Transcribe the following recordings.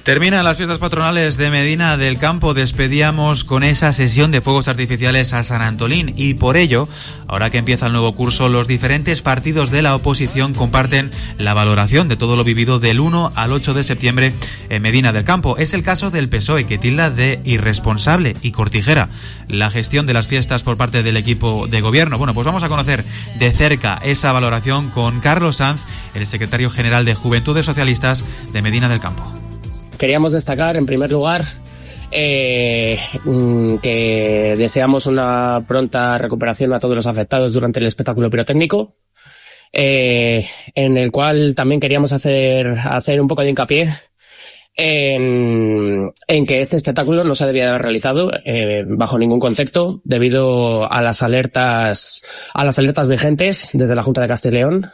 Terminan las fiestas patronales de Medina del Campo. Despedíamos con esa sesión de fuegos artificiales a San Antolín y por ello, ahora que empieza el nuevo curso, los diferentes partidos de la oposición comparten la valoración de todo lo vivido del 1 al 8 de septiembre en Medina del Campo. Es el caso del PSOE, que tilda de irresponsable y cortijera la gestión de las fiestas por parte del equipo de gobierno. Bueno, pues vamos a conocer de cerca esa valoración con Carlos Sanz, el secretario general de Juventudes Socialistas de Medina del Campo. Queríamos destacar, en primer lugar, que deseamos una pronta recuperación a todos los afectados durante el espectáculo pirotécnico, en el cual también queríamos hacer un poco de hincapié en que este espectáculo no se debía de haber realizado bajo ningún concepto, debido a las alertas vigentes desde la Junta de Castilla y León.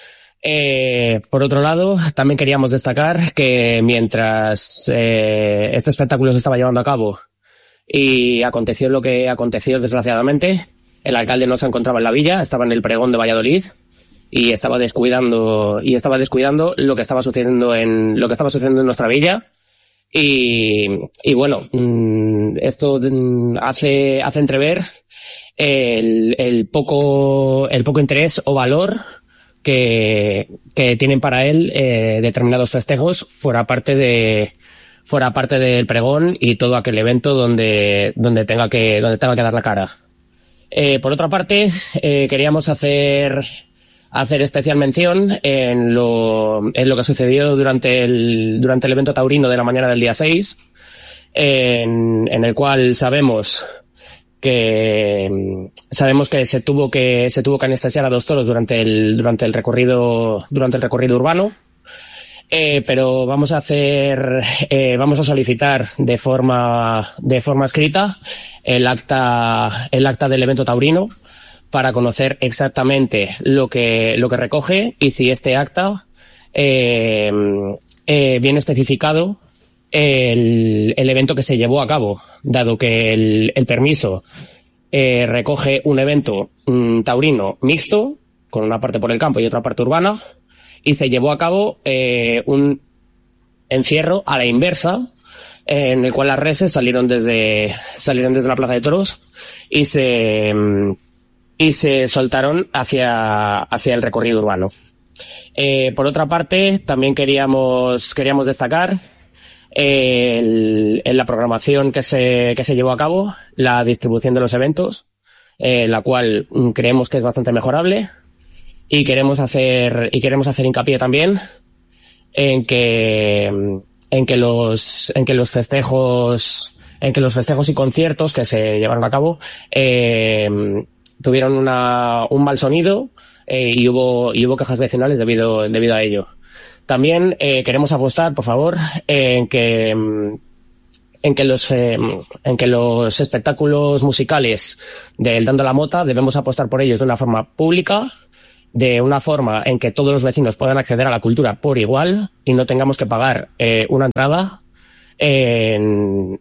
Por otro lado, también queríamos destacar que mientras este espectáculo se estaba llevando a cabo y aconteció lo que aconteció, desgraciadamente, el alcalde no se encontraba en la villa, estaba en el pregón de Valladolid y estaba descuidando lo que estaba sucediendo en nuestra villa. Y bueno, esto hace entrever el poco interés o valor que tienen para él determinados festejos fuera parte del pregón y todo aquel evento donde tenga que dar la cara. Por otra parte, queríamos hacer especial mención en lo que sucedió durante el evento taurino de la mañana del día 6, en el cual sabemos que se tuvo que anestesiar a 2 toros durante el recorrido urbano, pero vamos a solicitar de forma escrita el acta del evento taurino para conocer exactamente lo que recoge y si este acta viene especificado el evento que se llevó a cabo, dado que el permiso recoge un evento taurino mixto, con una parte por el campo y otra parte urbana, y se llevó a cabo un encierro a la inversa, en el cual las reses salieron desde la Plaza de Toros y se soltaron hacia el recorrido urbano. Por otra parte, también queríamos destacar en la programación que se llevó a cabo, la distribución de los eventos, la cual creemos que es bastante mejorable, y queremos hacer hincapié también en que los festejos y conciertos que se llevaron a cabo tuvieron un mal sonido, y hubo quejas vecinales debido a ello. También queremos apostar, por favor, en que los espectáculos musicales del Dando la Mota debemos apostar por ellos de una forma pública, de una forma en que todos los vecinos puedan acceder a la cultura por igual y no tengamos que pagar una entrada en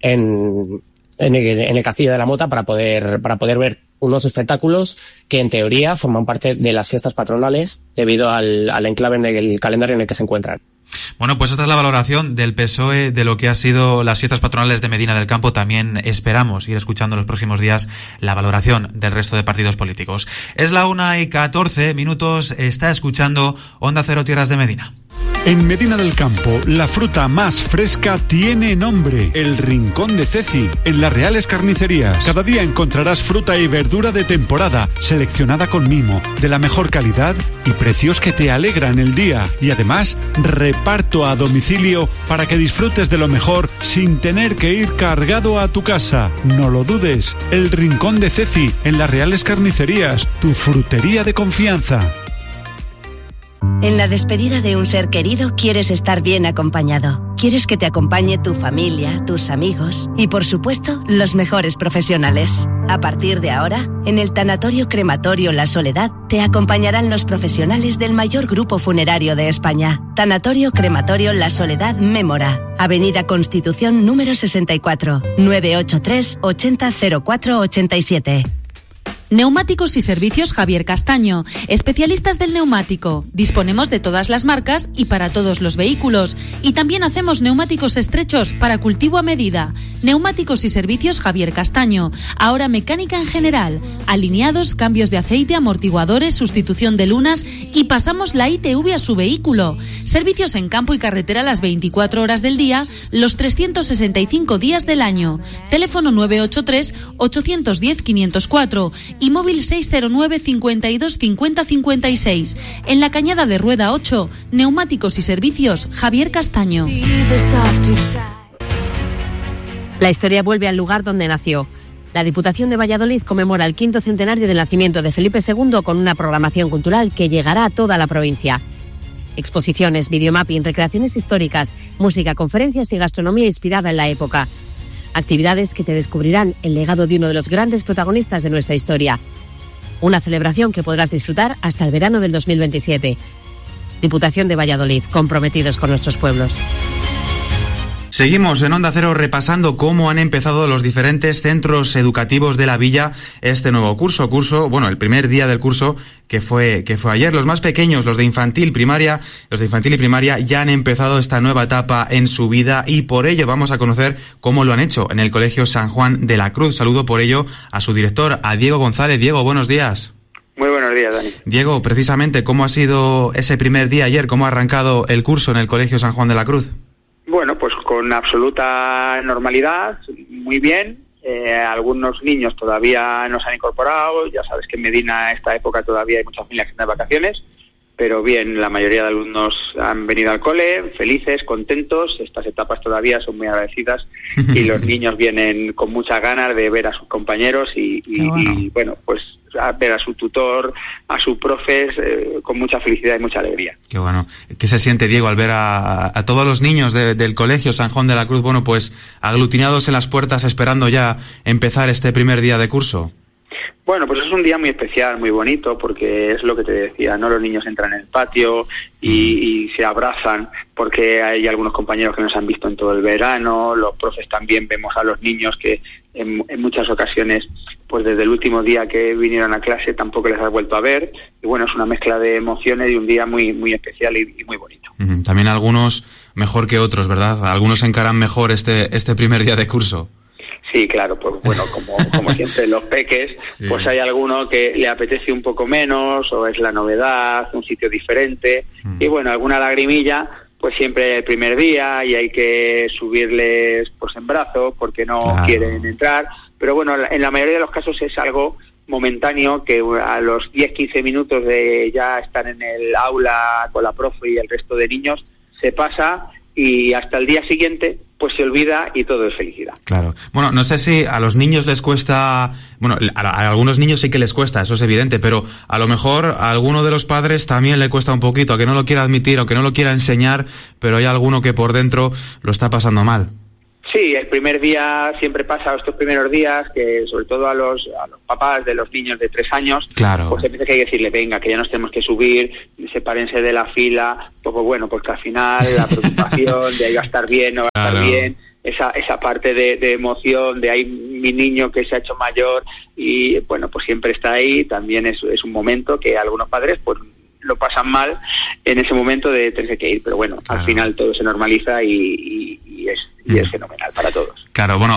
el Castillo de la Mota para poder ver unos espectáculos que en teoría forman parte de las fiestas patronales debido al enclave en el calendario en el que se encuentran. Bueno, pues esta es la valoración del PSOE de lo que ha sido las fiestas patronales de Medina del Campo. También esperamos ir escuchando en los próximos días la valoración del resto de partidos políticos. Es la 1:14, está escuchando Onda Cero Tierras de Medina. En Medina del Campo, la fruta más fresca tiene nombre, el Rincón de Ceci, en las Reales Carnicerías. Cada día encontrarás fruta y verdura de temporada, seleccionada con mimo, de la mejor calidad y precios que te alegran el día. Y además, reparto a domicilio para que disfrutes de lo mejor sin tener que ir cargado a tu casa. No lo dudes, el Rincón de Ceci, en las Reales Carnicerías, tu frutería de confianza. En la despedida de un ser querido quieres estar bien acompañado. Quieres que te acompañe tu familia, tus amigos y, por supuesto, los mejores profesionales. A partir de ahora, en el Tanatorio Crematorio La Soledad, te acompañarán los profesionales del mayor grupo funerario de España. Tanatorio Crematorio La Soledad Mémora, Avenida Constitución número 64, 983 80 04 87. Neumáticos y servicios Javier Castaño, especialistas del neumático. Disponemos de todas las marcas y para todos los vehículos. Y también hacemos neumáticos estrechos para cultivo a medida. Neumáticos y servicios Javier Castaño. Ahora mecánica en general. Alineados, cambios de aceite, amortiguadores, sustitución de lunas y pasamos la ITV a su vehículo. Servicios en campo y carretera las 24 horas del día, los 365 días del año. Teléfono 983 810 504 y móvil 609 52 50 56. En la Cañada de Rueda 8, neumáticos y servicios Javier Castaño. La historia vuelve al lugar donde nació. La Diputación de Valladolid conmemora el 5º centenario del nacimiento de Felipe II con una programación cultural que llegará a toda la provincia. Exposiciones, videomapping, recreaciones históricas, música, conferencias y gastronomía inspirada en la época. Actividades que te descubrirán el legado de uno de los grandes protagonistas de nuestra historia. Una celebración que podrás disfrutar hasta el verano del 2027. Diputación de Valladolid, comprometidos con nuestros pueblos. Seguimos en Onda Cero repasando cómo han empezado los diferentes centros educativos de la villa este nuevo curso, el primer día del curso que fue ayer. Los más pequeños, los de infantil y primaria, ya han empezado esta nueva etapa en su vida y por ello vamos a conocer cómo lo han hecho en el Colegio San Juan de la Cruz. Saludo por ello a su director, a Diego González. Diego, buenos días. Muy buenos días, Dani. Diego, precisamente, ¿cómo ha sido ese primer día ayer? ¿Cómo ha arrancado el curso en el Colegio San Juan de la Cruz? Bueno, pues con absoluta normalidad, muy bien. Algunos niños todavía no se han incorporado. Ya sabes que en Medina, a esta época, todavía hay muchas familias que están de vacaciones. Pero bien, la mayoría de alumnos han venido al cole, felices, contentos. Estas etapas todavía son muy agradecidas y los niños vienen con muchas ganas de ver a sus compañeros y pues a ver a su tutor, a sus profes, con mucha felicidad y mucha alegría. Qué bueno. ¿Qué se siente, Diego, al ver a todos los niños del Colegio San Juan de la Cruz, pues aglutinados en las puertas esperando ya empezar este primer día de curso? Bueno, pues es un día muy especial, muy bonito, porque es lo que te decía, ¿no? Los niños entran en el patio y se abrazan, porque hay algunos compañeros que nos han visto en todo el verano, los profes también vemos a los niños que en muchas ocasiones, pues desde el último día que vinieron a clase tampoco les has vuelto a ver, y bueno, es una mezcla de emociones y un día muy muy especial y muy bonito. También algunos mejor que otros, ¿verdad? Algunos encaran mejor este primer día de curso. Sí, claro, pues bueno, como siempre los peques, sí. Pues hay alguno que le apetece un poco menos, o es la novedad, un sitio diferente, y bueno, alguna lagrimilla, pues siempre el primer día, y hay que subirles pues en brazos, porque no quieren entrar, pero bueno, en la mayoría de los casos es algo momentáneo, que a los 10-15 minutos de ya estar en el aula con la profe y el resto de niños, se pasa, y hasta el día siguiente pues se olvida y todo es felicidad. Claro. Bueno, no sé si a los niños les cuesta... Bueno, a algunos niños sí que les cuesta, eso es evidente, pero a lo mejor a alguno de los padres también le cuesta un poquito, a que no lo quiera admitir o que no lo quiera enseñar, pero hay alguno que por dentro lo está pasando mal. Sí, el primer día siempre pasa, estos primeros días, que sobre todo a los papás de los niños de 3 años, claro, pues empieza que hay que decirle, venga, que ya nos tenemos que subir, sepárense de la fila, pues bueno, pues que al final la preocupación de ahí va a estar bien, no va a estar bien, esa parte de emoción, de ahí mi niño que se ha hecho mayor, y bueno, pues siempre está ahí, también es un momento que algunos padres pues lo pasan mal en ese momento de tener que ir, pero bueno, al final todo se normaliza y es fenomenal para todos. Claro, bueno,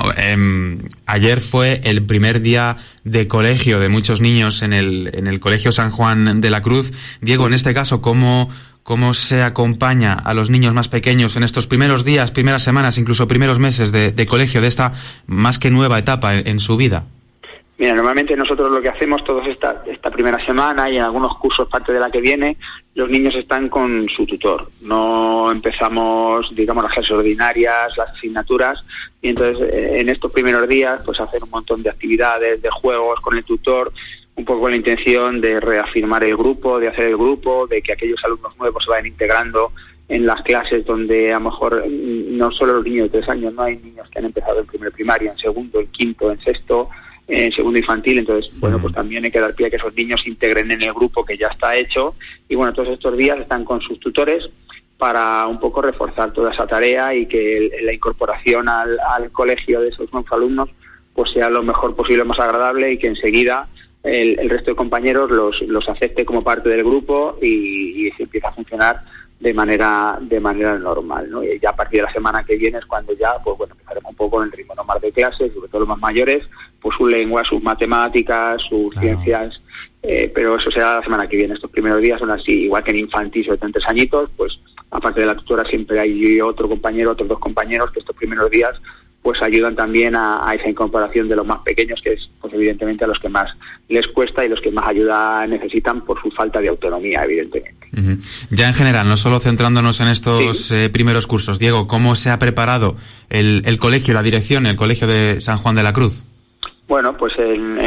ayer fue el primer día de colegio de muchos niños en el Colegio San Juan de la Cruz. Diego, en este caso, ¿cómo se acompaña a los niños más pequeños en estos primeros días, primeras semanas, incluso primeros meses de colegio, de esta más que nueva etapa en su vida? Mira, normalmente nosotros lo que hacemos toda esta primera semana y en algunos cursos parte de la que viene, los niños están con su tutor. No empezamos, digamos, las clases ordinarias, las asignaturas, y entonces en estos primeros días pues hacen un montón de actividades, de juegos con el tutor, un poco con la intención de reafirmar el grupo, de hacer el grupo, de que aquellos alumnos nuevos se vayan integrando en las clases donde a lo mejor no solo los niños de 3 años, no hay niños que han empezado en primer primaria, en segundo, en quinto, en sexto, en segundo infantil, entonces bueno, pues también hay que dar pie a que esos niños se integren en el grupo que ya está hecho, y bueno, todos estos días están con sus tutores para un poco reforzar toda esa tarea y que la incorporación al colegio de esos nuevos alumnos pues sea lo mejor posible, más agradable, y que enseguida el resto de compañeros los acepte como parte del grupo y se empieza a funcionar de manera normal, ¿no? Y ya a partir de la semana que viene es cuando ya, pues bueno, empezaremos un poco en el ritmo normal de clases, sobre todo los más mayores, pues su lengua, sus matemáticas, sus ciencias, pero eso será la semana que viene. Estos primeros días son así, igual que en infantil, sobre todo en 3 añitos, pues aparte de la tutora siempre hay otros 2 compañeros que estos primeros días pues ayudan también a esa incorporación de los más pequeños, que es pues evidentemente a los que más les cuesta y los que más ayuda necesitan por su falta de autonomía, evidentemente. Uh-huh. Ya en general, no solo centrándonos en estos primeros cursos, Diego, ¿cómo se ha preparado el colegio, la dirección, el colegio de San Juan de la Cruz? Bueno, pues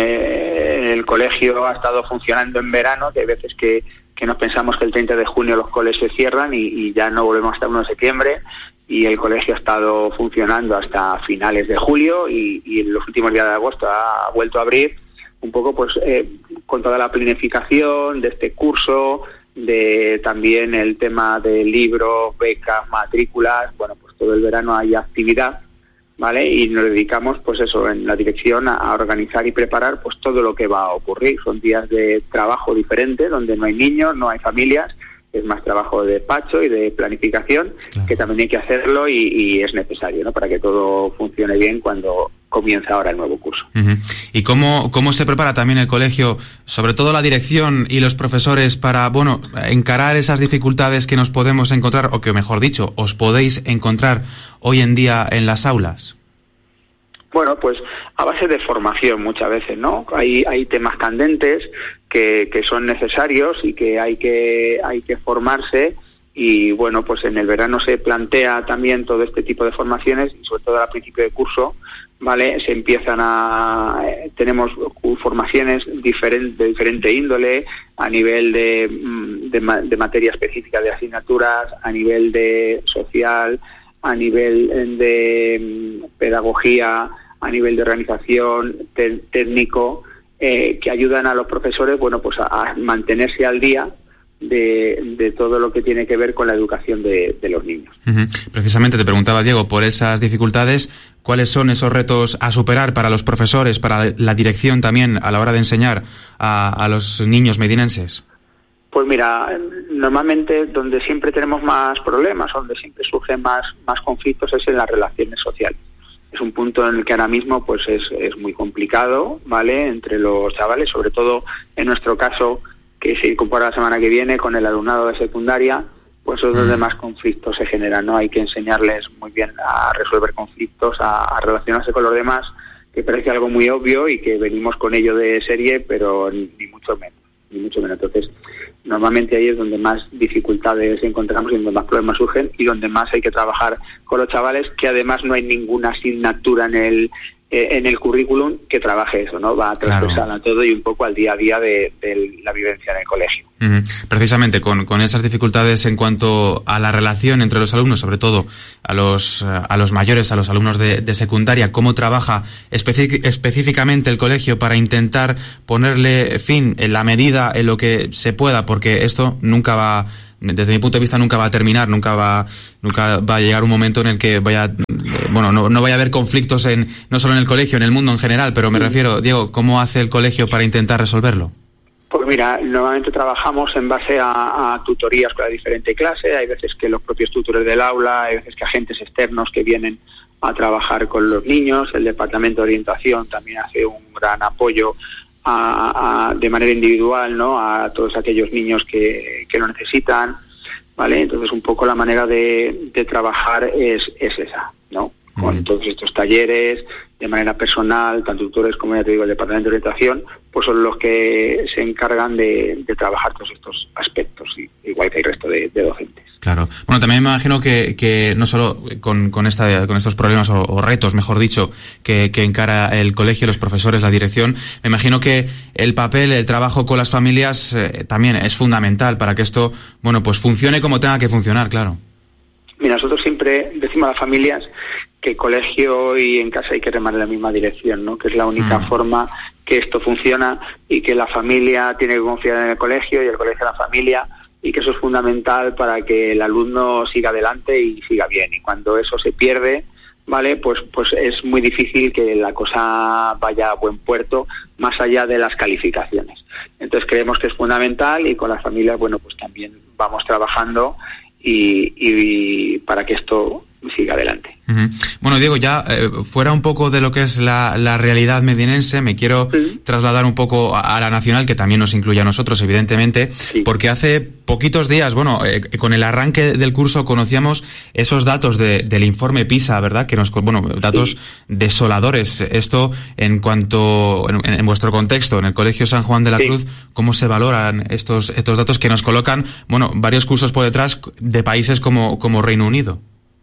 el colegio ha estado funcionando en verano, que hay veces que nos pensamos que el 30 de junio los coles se cierran y ya no volvemos hasta el 1 de septiembre, y el colegio ha estado funcionando hasta finales de julio y en los últimos días de agosto ha vuelto a abrir un poco pues con toda la planificación de este curso, de también el tema de libros, becas, matrículas. Bueno, pues todo el verano hay actividad, ¿vale? Y nos dedicamos pues eso en la dirección a organizar y preparar pues todo lo que va a ocurrir. Son días de trabajo diferentes donde no hay niños, no hay familias. Es más trabajo de despacho y de planificación, claro, que también hay que hacerlo y es necesario, ¿no? Para que todo funcione bien cuando comienza ahora el nuevo curso. Uh-huh. ¿Y cómo se prepara también el colegio, sobre todo la dirección y los profesores, para encarar esas dificultades que nos podemos encontrar, o que mejor dicho, os podéis encontrar hoy en día en las aulas? Bueno, pues a base de formación muchas veces, ¿no? Hay temas candentes que son necesarios y que hay que formarse, y bueno, pues en el verano se plantea también todo este tipo de formaciones y sobre todo al principio de curso, ¿vale? Tenemos formaciones de diferente índole, a nivel de materia específica de asignaturas, a nivel de social, a nivel de pedagogía, a nivel de organización, técnico, que ayudan a los profesores, bueno, pues a mantenerse al día de todo lo que tiene que ver con la educación de los niños. Uh-huh. Precisamente te preguntaba, Diego, por esas dificultades, ¿cuáles son esos retos a superar para los profesores, para la dirección también a la hora de enseñar a los niños medinenses? Pues mira, normalmente donde siempre tenemos más problemas, donde siempre surgen más conflictos, es en las relaciones sociales. Es un punto en el que ahora mismo pues es muy complicado, ¿vale? Entre los chavales, sobre todo en nuestro caso, que se incorpora la semana que viene con el alumnado de secundaria, pues es donde más conflictos se generan, ¿no? Hay que enseñarles muy bien a resolver conflictos, a relacionarse con los demás, que parece algo muy obvio y que venimos con ello de serie, pero ni mucho menos. Entonces, normalmente ahí es donde más dificultades encontramos y donde más problemas surgen y donde más hay que trabajar con los chavales, que además no hay ninguna asignatura en el currículum que trabaje eso, ¿no? Va transversal a todo y un poco al día a día de la vivencia en el colegio. Uh-huh. Precisamente con esas dificultades en cuanto a la relación entre los alumnos, sobre todo a los mayores, a los alumnos de secundaria, ¿cómo trabaja específicamente el colegio para intentar ponerle fin en la medida en lo que se pueda? Porque esto nunca va, desde mi punto de vista, nunca va a terminar, nunca va a llegar un momento en el que no vaya a haber conflictos no solo en el colegio, en el mundo en general, pero me refiero, Diego, ¿cómo hace el colegio para intentar resolverlo? Pues mira, normalmente trabajamos en base a tutorías con la diferente clase. Hay veces que los propios tutores del aula, hay veces que agentes externos que vienen a trabajar con los niños. El departamento de orientación también hace un gran apoyo de manera individual, ¿no? A todos aquellos niños que lo necesitan, ¿vale? Entonces un poco la manera de trabajar es esa, ¿no? Con todos estos talleres, de manera personal, tanto tutores como, ya te digo, el departamento de orientación, pues son los que se encargan de trabajar todos estos aspectos, igual que el resto de docentes. Claro. Bueno, también me imagino que no solo con estos problemas o retos, mejor dicho, que encara el colegio, los profesores, la dirección, me imagino que el trabajo con las familias también es fundamental para que esto, pues funcione como tenga que funcionar, claro. Mira, nosotros siempre decimos a las familias que el colegio y en casa hay que remar en la misma dirección, ¿no? Que es la única forma que esto funciona, y que la familia tiene que confiar en el colegio y el colegio en la familia, y que eso es fundamental para que el alumno siga adelante y siga bien. Y cuando eso se pierde, ¿vale? Pues es muy difícil que la cosa vaya a buen puerto, más allá de las calificaciones. Entonces creemos que es fundamental y con las familias, bueno, pues también vamos trabajando y para que esto siga adelante. Uh-huh. Bueno, Diego, ya fuera un poco de lo que es la realidad medinense, me quiero trasladar un poco a la nacional, que también nos incluye a nosotros, evidentemente, porque hace poquitos días, con el arranque del curso conocíamos esos datos del informe PISA, ¿verdad? Que datos desoladores. Esto en cuanto, en vuestro contexto, en el Colegio San Juan de la Cruz, ¿cómo se valoran estos datos que nos colocan, varios cursos por detrás de países como Reino Unido?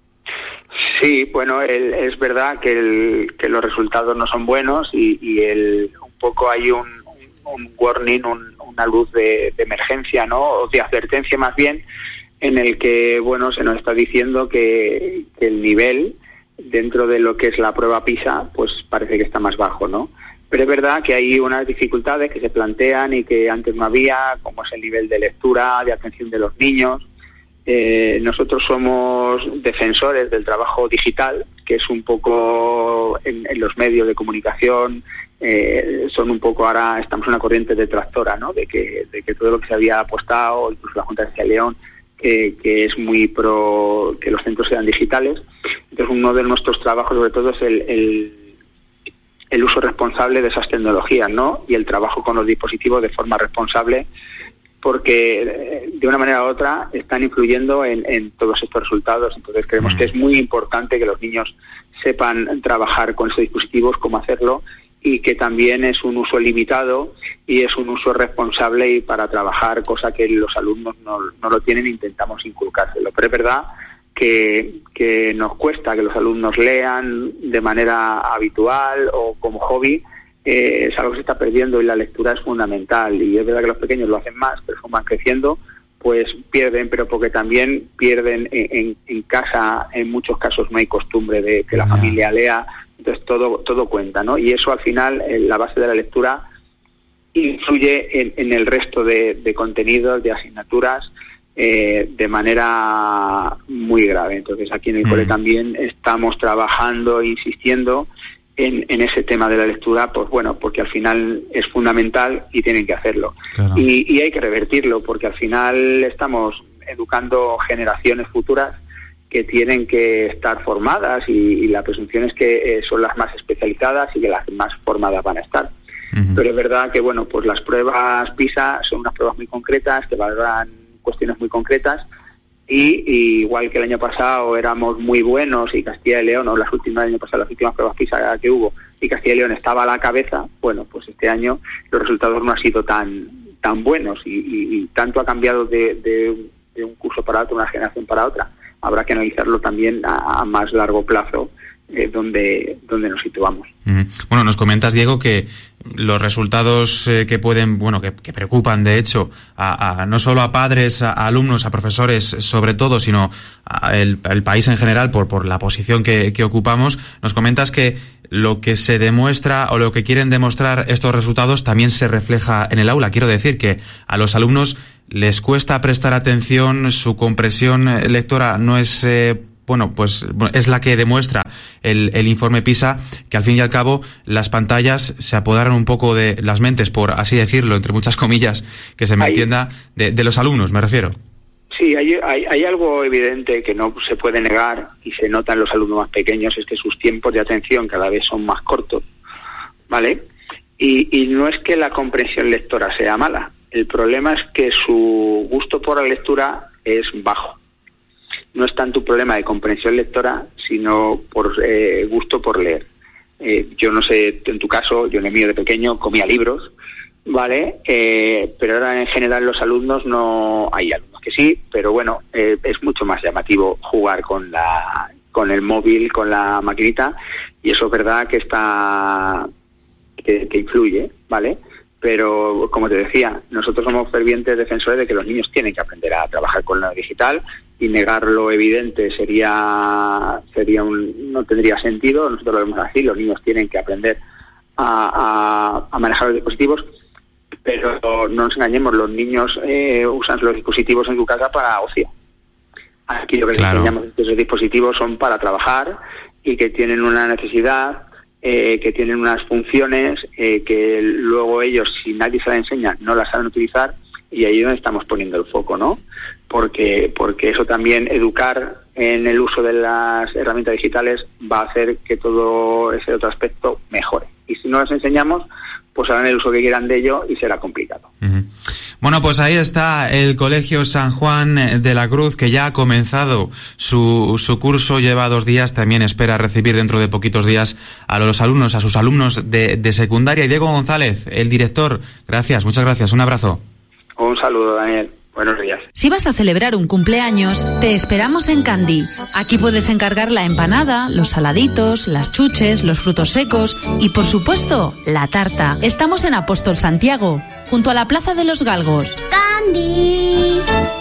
Sí, bueno, es verdad que los resultados no son buenos y un poco hay un warning, una luz de emergencia, ¿no? O de advertencia más bien, en el que, se nos está diciendo que el nivel dentro de lo que es la prueba PISA, pues parece que está más bajo, ¿no? Pero es verdad que hay unas dificultades que se plantean y que antes no había, como es el nivel de lectura, de atención de los niños. Nosotros somos defensores del trabajo digital, que es un poco en los medios de comunicación, son un poco ahora, estamos en una corriente detractora, ¿no? De que todo lo que se había apostado, incluso la Junta de Castilla y León, que es muy pro que los centros sean digitales. Entonces uno de nuestros trabajos sobre todo es el uso responsable de esas tecnologías, ¿no? Y el trabajo con los dispositivos de forma responsable, porque de una manera u otra están influyendo en todos estos resultados. Entonces creemos que es muy importante que los niños sepan trabajar con esos dispositivos, cómo hacerlo, y que también es un uso limitado y es un uso responsable y para trabajar, cosa que los alumnos no lo tienen, intentamos inculcárselo. Pero es verdad que nos cuesta que los alumnos lean de manera habitual o como hobby. Es algo que se está perdiendo y la lectura es fundamental, y es verdad que los pequeños lo hacen más, pero como van creciendo pues pierden, pero porque también pierden en casa. En muchos casos no hay costumbre de que la familia lea, entonces todo cuenta, ¿no? Y eso al final, la base de la lectura influye en el resto de contenidos, de asignaturas, de manera muy grave. Entonces aquí en el cole también estamos trabajando e insistiendo en ese tema de la lectura, pues porque al final es fundamental y tienen que hacerlo. Claro. Y hay que revertirlo, porque al final estamos educando generaciones futuras que tienen que estar formadas y la presunción es que son las más especializadas y que las más formadas van a estar. Uh-huh. Pero es verdad que pues las pruebas PISA son unas pruebas muy concretas que valoran cuestiones muy concretas. Y igual que el año pasado éramos muy buenos y Castilla y León, las últimas pruebas PISA que hubo, y Castilla y León estaba a la cabeza, pues este año los resultados no han sido tan buenos y tanto ha cambiado de un curso para otro, una generación para otra. Habrá que analizarlo también a más largo plazo, donde nos situamos. Bueno, nos comentas, Diego, que los resultados que pueden, que preocupan de hecho no solo a padres, a alumnos, a profesores sobre todo, sino al país en general por la posición que ocupamos. Nos comentas que lo que se demuestra o lo que quieren demostrar estos resultados también se refleja en el aula. Quiero decir que a los alumnos les cuesta prestar atención, su comprensión lectora no es es la que demuestra el informe PISA, que al fin y al cabo las pantallas se apoderaron un poco de las mentes, por así decirlo, entre muchas comillas, que se me entienda, de los alumnos, me refiero. Sí, hay algo evidente que no se puede negar y se nota en los alumnos más pequeños, es que sus tiempos de atención cada vez son más cortos, ¿vale? Y no es que la comprensión lectora sea mala, el problema es que su gusto por la lectura es bajo. No es tanto un problema de comprensión lectora, sino por gusto por leer. Yo no sé, en tu caso, yo en el mío de pequeño comía libros, ¿vale? Pero ahora en general los alumnos no... Hay alumnos que sí, pero es mucho más llamativo jugar con el móvil, con la maquinita, y eso es verdad que que influye, ¿vale? Pero, como te decía, nosotros somos fervientes defensores de que los niños tienen que aprender a trabajar con lo digital, y negar lo evidente no tendría sentido. Nosotros lo vemos así, los niños tienen que aprender a manejar los dispositivos, pero no nos engañemos, los niños usan los dispositivos en su casa para ocio. Aquí lo que les enseñamos es que esos dispositivos son para trabajar y que tienen una necesidad que tienen unas funciones que luego ellos, si nadie se las enseña, no las saben utilizar, y ahí es donde estamos poniendo el foco, ¿no? Porque eso también, educar en el uso de las herramientas digitales, va a hacer que todo ese otro aspecto mejore. Y si no las enseñamos, pues harán el uso que quieran de ello y será complicado. Uh-huh. Bueno, pues ahí está el Colegio San Juan de la Cruz, que ya ha comenzado su curso, lleva 2 días, también espera recibir dentro de poquitos días a sus alumnos de secundaria. Y Diego González, el director, muchas gracias, un abrazo. Un saludo, Daniel. Buenos días. Si vas a celebrar un cumpleaños, te esperamos en Candy. Aquí puedes encargar la empanada, los saladitos, las chuches, los frutos secos y, por supuesto, la tarta. Estamos en Apóstol Santiago, junto a la Plaza de los Galgos. Candy.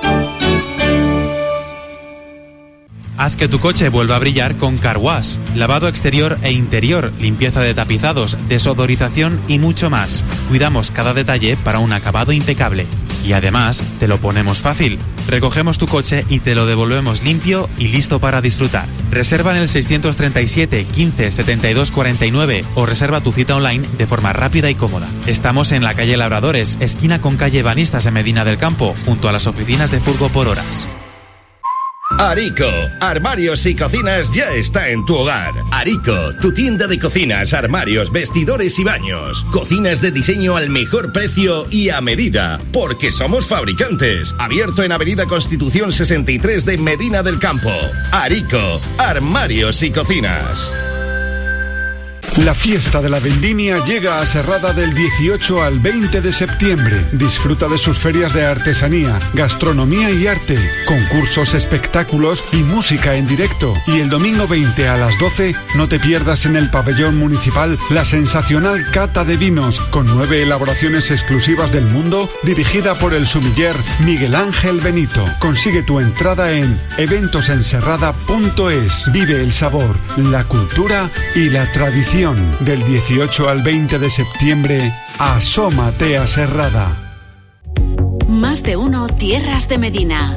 Haz que tu coche vuelva a brillar con Car Wash. Lavado exterior e interior, limpieza de tapizados, desodorización y mucho más. Cuidamos cada detalle para un acabado impecable. Y además, te lo ponemos fácil. Recogemos tu coche y te lo devolvemos limpio y listo para disfrutar. Reserva en el 637 15 72 49 o reserva tu cita online de forma rápida y cómoda. Estamos en la calle Labradores, esquina con calle Banistas en Medina del Campo, junto a las oficinas de Furgo por Horas. Arico, armarios y cocinas ya está en tu hogar. Arico, tu tienda de cocinas, armarios, vestidores y baños. Cocinas de diseño al mejor precio y a medida, porque somos fabricantes. Abierto en Avenida Constitución 63 de Medina del Campo. Arico, armarios y cocinas. La fiesta de la vendimia llega a Serrada del 18 al 20 de septiembre. Disfruta de sus ferias de artesanía, gastronomía y arte, concursos, espectáculos y música en directo. Y el domingo 20 a las 12 no te pierdas en el pabellón municipal la sensacional cata de vinos con 9 elaboraciones exclusivas del mundo dirigida por el sommelier Miguel Ángel Benito. Consigue tu entrada en eventosenserrada.es. Vive el sabor, la cultura y la tradición. Del 18 al 20 de septiembre, asómate a Serrada. Más de uno, Tierras de Medina.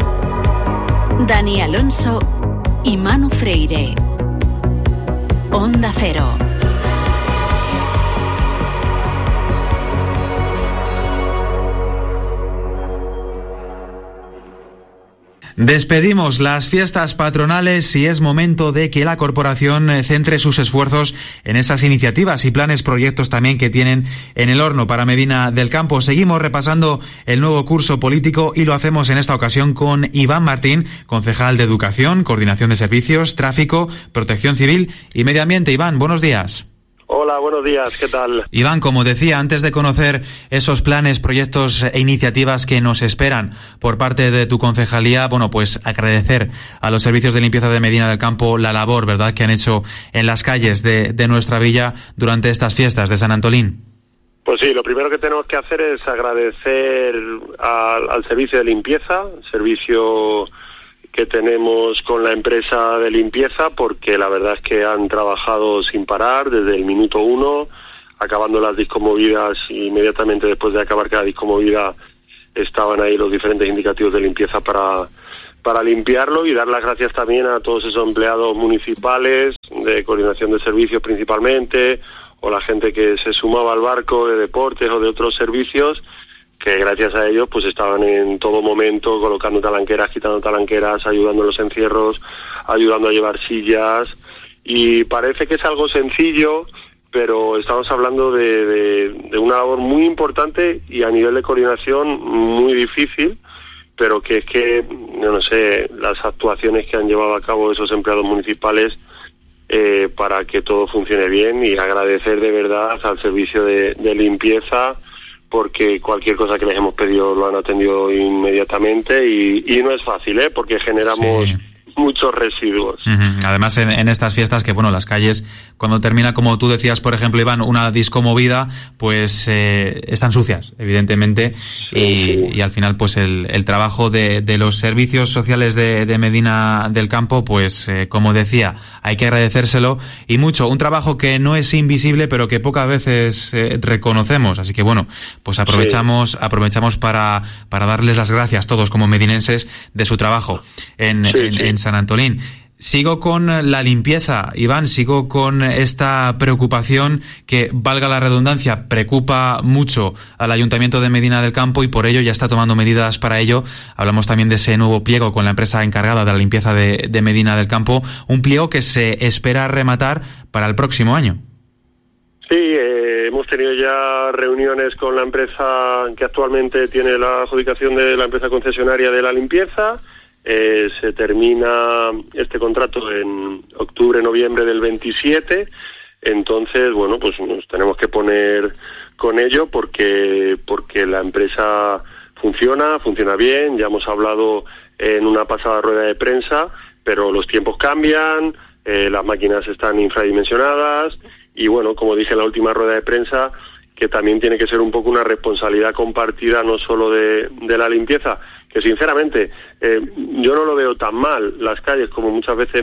Dani Alonso y Manu Freire. Onda Cero. Despedimos las fiestas patronales y es momento de que la corporación centre sus esfuerzos en esas iniciativas y planes, proyectos también que tienen en el horno para Medina del Campo. Seguimos repasando el nuevo curso político y lo hacemos en esta ocasión con Iván Martín, concejal de Educación, Coordinación de Servicios, Tráfico, Protección Civil y Medio Ambiente. Iván, buenos días. Hola, buenos días, ¿qué tal? Iván, como decía, antes de conocer esos planes, proyectos e iniciativas que nos esperan por parte de tu concejalía, bueno, pues agradecer a los servicios de limpieza de Medina del Campo la labor, ¿verdad?, que han hecho en las calles de nuestra villa durante estas fiestas de San Antolín. Pues sí, lo primero que tenemos que hacer es agradecer al servicio de limpieza, servicio que tenemos con la empresa de limpieza, porque la verdad es que han trabajado sin parar desde el minuto 1, acabando las discomovidas, y inmediatamente después de acabar cada discomovida estaban ahí los diferentes indicativos de limpieza para limpiarlo, y dar las gracias también a todos esos empleados municipales, de coordinación de servicios principalmente, o la gente que se sumaba al barco de deportes o de otros servicios, que gracias a ellos pues estaban en todo momento colocando talanqueras, quitando talanqueras, ayudando en los encierros, ayudando a llevar sillas, y parece que es algo sencillo, pero estamos hablando de una labor muy importante y a nivel de coordinación muy difícil, pero que es que, no sé, las actuaciones que han llevado a cabo esos empleados municipales para que todo funcione bien, y agradecer de verdad al servicio de limpieza, porque cualquier cosa que les hemos pedido lo han atendido inmediatamente, y no es fácil, porque generamos muchos residuos. Uh-huh. Además, en estas fiestas que, bueno, las calles, cuando termina, como tú decías, por ejemplo, Iván, una discomovida, pues están sucias, evidentemente, y al final, pues el trabajo de los servicios sociales de Medina del Campo, pues como decía, hay que agradecérselo, y mucho, un trabajo que no es invisible, pero que pocas veces reconocemos, así que bueno, pues aprovechamos para darles las gracias todos como medinenses de su trabajo en San Antolín. Sigo con la limpieza, Iván, sigo con esta preocupación que, valga la redundancia, preocupa mucho al Ayuntamiento de Medina del Campo y por ello ya está tomando medidas para ello. Hablamos también de ese nuevo pliego con la empresa encargada de la limpieza de Medina del Campo, un pliego que se espera rematar para el próximo año. Sí, hemos tenido ya reuniones con la empresa que actualmente tiene la adjudicación de la empresa concesionaria de la limpieza. Se termina este contrato en octubre-noviembre del 27, entonces, bueno, pues nos tenemos que poner con ello porque la empresa funciona bien, ya hemos hablado en una pasada rueda de prensa, pero los tiempos cambian, las máquinas están infradimensionadas y, bueno, como dije en la última rueda de prensa, que también tiene que ser un poco una responsabilidad compartida, no solo de la limpieza, que sinceramente yo no lo veo tan mal las calles como muchas veces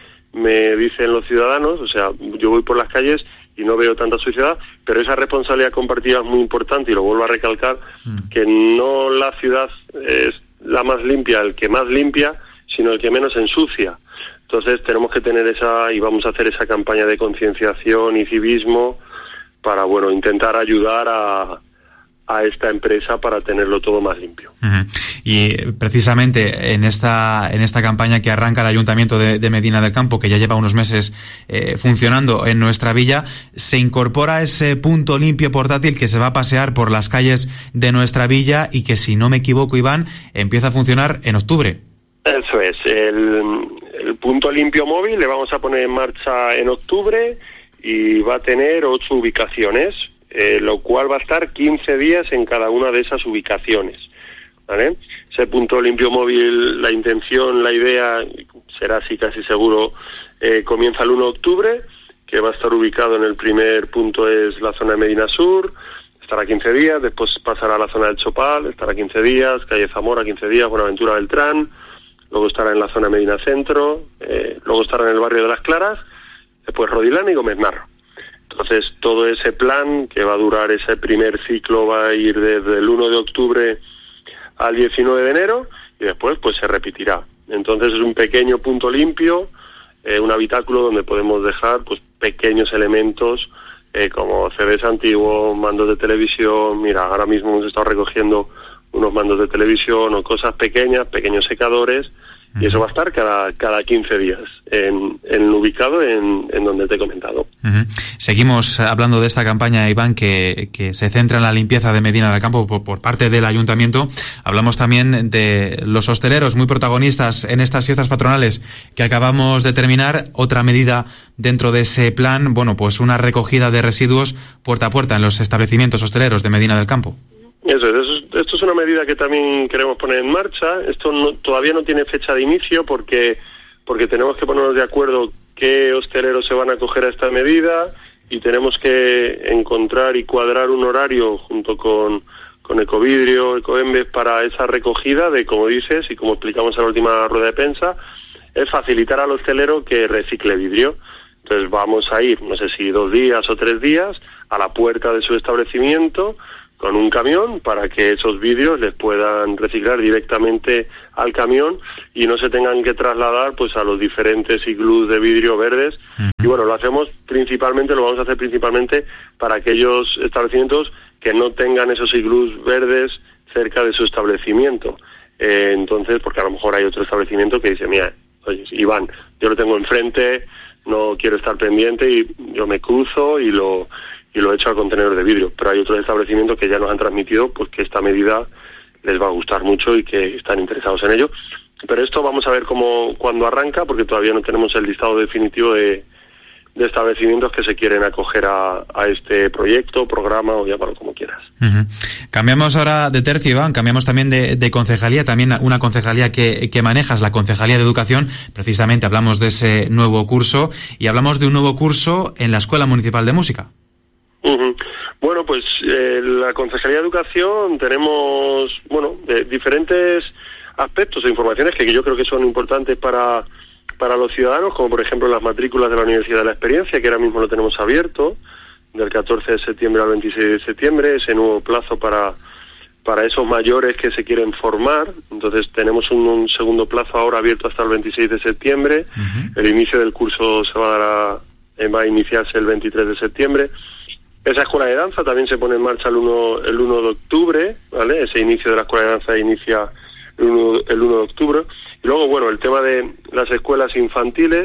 me dicen los ciudadanos. O sea, yo voy por las calles y no veo tanta suciedad, pero esa responsabilidad compartida es muy importante y lo vuelvo a recalcar, que no la ciudad es la más limpia, el que más limpia, sino el que menos ensucia. Entonces tenemos que tener y vamos a hacer esa campaña de concienciación y civismo para, bueno, intentar ayudar a esta empresa para tenerlo todo más limpio. Uh-huh. Y precisamente en esta campaña que arranca el Ayuntamiento de Medina del Campo, que ya lleva unos meses funcionando en nuestra villa, se incorpora ese punto limpio portátil que se va a pasear por las calles de nuestra villa y que, si no me equivoco, Iván, empieza a funcionar en octubre. Eso es, el punto limpio móvil le vamos a poner en marcha en octubre y va a tener 8 ubicaciones, lo cual va a estar 15 días en cada una de esas ubicaciones, ¿vale? Ese punto limpio móvil, la intención, la idea, será así casi seguro, comienza el 1 de octubre, que va a estar ubicado en el primer punto, es la zona de Medina Sur, estará 15 días, después pasará a la zona del Chopal, estará 15 días, calle Zamora 15 días, Buenaventura Beltrán, luego estará en la zona de Medina Centro, luego estará en el barrio de Las Claras, después Rodilán y Gómez Narro. Entonces, todo ese plan que va a durar, ese primer ciclo, va a ir desde el 1 de octubre al 19 de enero y después pues se repetirá. Entonces es un pequeño punto limpio, un habitáculo donde podemos dejar pues pequeños elementos como CDs antiguos, mandos de televisión. Mira, ahora mismo hemos estado recogiendo unos mandos de televisión o cosas pequeñas, pequeños secadores, y eso va a estar cada 15 días ubicado en donde te he comentado. Uh-huh. Seguimos hablando de esta campaña, Iván, que se centra en la limpieza de Medina del Campo por parte del Ayuntamiento. Hablamos también de los hosteleros, muy protagonistas en estas fiestas patronales que acabamos de terminar. Otra medida dentro de ese plan, bueno, pues una recogida de residuos puerta a puerta en los establecimientos hosteleros de Medina del Campo. Esto es una medida que también queremos poner en marcha. Esto todavía no tiene fecha de inicio porque tenemos que ponernos de acuerdo qué hosteleros se van a acoger a esta medida y tenemos que encontrar y cuadrar un horario junto con Ecovidrio, Ecoembes, para esa recogida de, como dices y como explicamos en la última rueda de prensa, es facilitar al hostelero que recicle vidrio. Entonces vamos a ir, no sé si 2 días o 3 días, a la puerta de su establecimiento con un camión para que esos vidrios les puedan reciclar directamente al camión y no se tengan que trasladar pues a los diferentes iglús de vidrio verdes. Y bueno, lo vamos a hacer principalmente para aquellos establecimientos que no tengan esos iglús verdes cerca de su establecimiento. Entonces, porque a lo mejor hay otro establecimiento que dice, mira, oye, Iván, yo lo tengo enfrente, no quiero estar pendiente y yo me cruzo y lo echo al contenedor de vidrio. Pero hay otros establecimientos que ya nos han transmitido pues que esta medida les va a gustar mucho y que están interesados en ello. Pero esto vamos a ver cuándo arranca, porque todavía no tenemos el listado definitivo de establecimientos que se quieren acoger a este proyecto, programa o llámalo como quieras. Uh-huh. Cambiamos ahora de tercio, Iván, cambiamos también de concejalía, también una concejalía que manejas, la Concejalía de Educación. Precisamente hablamos de ese nuevo curso y hablamos de un nuevo curso en la Escuela Municipal de Música. Uh-huh. Bueno, pues la Concejalía de Educación tenemos, diferentes aspectos e informaciones que yo creo que son importantes para los ciudadanos, como por ejemplo las matrículas de la Universidad de la Experiencia, que ahora mismo lo tenemos abierto, del 14 de septiembre al 26 de septiembre, ese nuevo plazo para para esos mayores que se quieren formar. Entonces tenemos un segundo plazo ahora abierto hasta el 26 de septiembre. El inicio del curso va a iniciarse el 23 de septiembre. Esa escuela de danza también se pone en marcha el 1 de octubre, ¿vale? Ese inicio de la escuela de danza inicia el 1 de octubre. Y luego, bueno, el tema de las escuelas infantiles,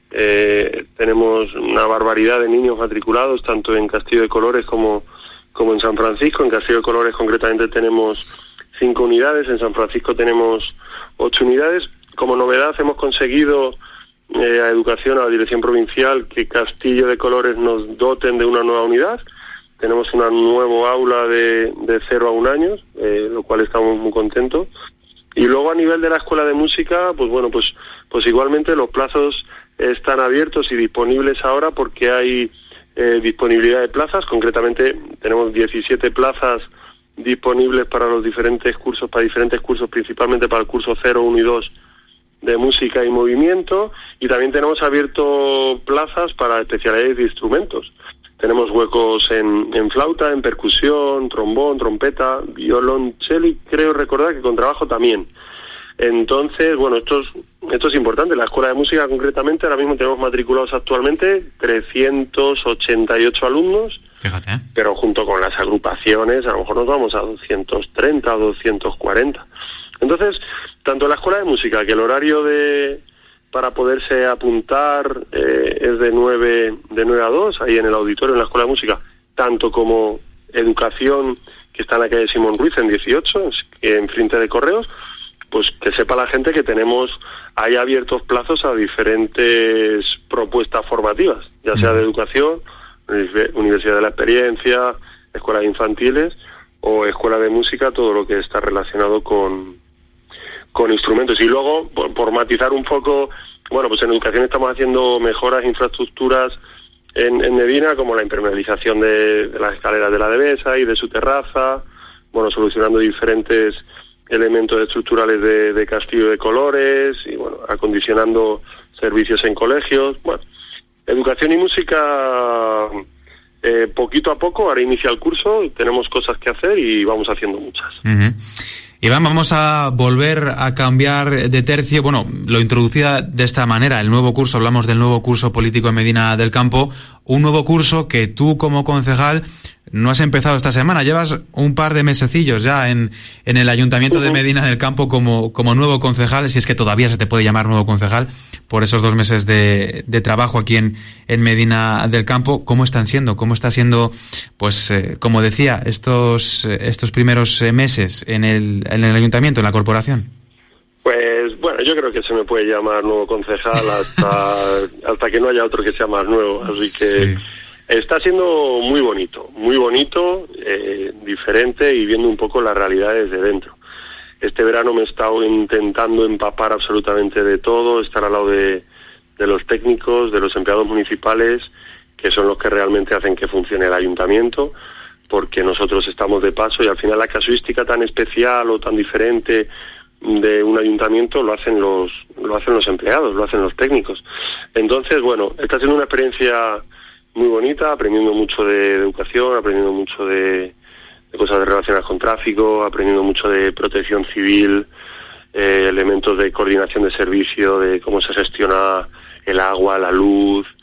tenemos una barbaridad de niños matriculados, tanto en Castillo de Colores como en San Francisco. En Castillo de Colores concretamente tenemos 5 unidades, en San Francisco tenemos 8 unidades. Como novedad hemos conseguido a Educación, a la Dirección Provincial, que Castillo de Colores nos doten de una nueva unidad. Tenemos una nueva aula de 0 a 1 año, lo cual estamos muy contentos. Y luego a nivel de la Escuela de Música, pues bueno, pues igualmente los plazos están abiertos y disponibles ahora porque hay disponibilidad de plazas. Concretamente tenemos 17 plazas disponibles para los diferentes cursos, principalmente para el curso 0, 1 y 2 de música y movimiento, y también tenemos abierto plazas para especialidades de instrumentos. Tenemos huecos en flauta, en percusión, trombón, trompeta, violonchelo y creo recordar que con trabajo también. Entonces, bueno, esto es importante. La Escuela de Música concretamente, ahora mismo tenemos matriculados actualmente 388 alumnos. Fíjate. Pero junto con las agrupaciones a lo mejor nos vamos a 230 o 240. Entonces, tanto la Escuela de Música, que el horario para poderse apuntar es de 9 a 2, ahí en el auditorio en la Escuela de Música, tanto como Educación, que está en la calle Simón Ruiz, en 18, en frente de Correos, pues que sepa la gente que tenemos ahí abiertos plazos a diferentes propuestas formativas, ya sea de educación, Universidad de la Experiencia, escuelas infantiles o escuela de música, todo lo que está relacionado con instrumentos. Y luego, por matizar un poco, bueno, pues en educación estamos haciendo mejoras, infraestructuras en Medina, como la impermeabilización de las escaleras de la Devesa y de su terraza, bueno, solucionando diferentes elementos estructurales de Castillo de Colores y, bueno, acondicionando servicios en colegios. Bueno, educación y música, poquito a poco, ahora inicia el curso, tenemos cosas que hacer y vamos haciendo muchas. Iván, vamos a volver a cambiar de tercio. Bueno, lo introducía de esta manera, el nuevo curso, hablamos del nuevo curso político en Medina del Campo, un nuevo curso que tú como concejal no has empezado esta semana, llevas un par de mesecillos ya en el Ayuntamiento de Medina del Campo como nuevo concejal, si es que todavía se te puede llamar nuevo concejal, por esos 2 meses de trabajo aquí en Medina del Campo. ¿Cómo están siendo? ¿Cómo está siendo, pues, como decía, estos primeros meses en el Ayuntamiento, en la corporación? Pues, bueno, yo creo que se me puede llamar nuevo concejal hasta que no haya otro que sea más nuevo, así que... Sí. Está siendo muy bonito, diferente y viendo un poco la realidad desde dentro. Este verano me he estado intentando empapar absolutamente de todo, estar al lado de los técnicos, de los empleados municipales, que son los que realmente hacen que funcione el ayuntamiento, porque nosotros estamos de paso y al final la casuística tan especial o tan diferente de un ayuntamiento lo hacen los empleados, lo hacen los técnicos. Entonces, bueno, está siendo una experiencia muy bonita, aprendiendo mucho de educación, aprendiendo mucho de cosas relacionadas con tráfico, aprendiendo mucho de protección civil, elementos de coordinación de servicio, de cómo se gestiona el agua, la luz,